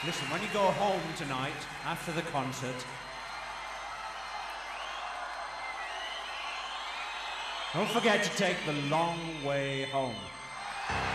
Listen, when you go home tonight, after the concert, don't forget to take the long way home.